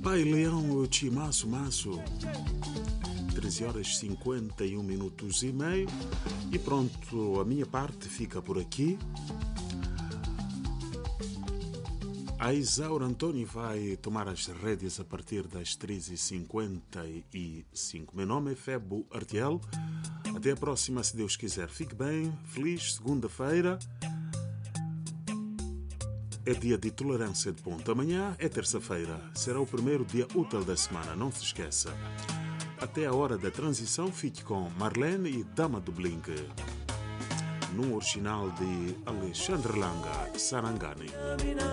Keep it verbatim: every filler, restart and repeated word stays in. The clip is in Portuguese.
Pai Leão Chimaço Maço, treze horas e cinquenta e um minutos e meio. E pronto, a minha parte fica por aqui. A Isaura Antônio vai tomar as rédeas a partir das treze e cinquenta e cinco. Meu nome é Febo Artiel. Até a próxima, se Deus quiser. Fique bem, feliz segunda-feira. É dia de tolerância de ponto. Amanhã é terça-feira. Será o primeiro dia útil da semana, não se esqueça. Até a hora da transição, fique com Marlene e Dama do Blink. Num original de Alexandre Langa, Sarangani.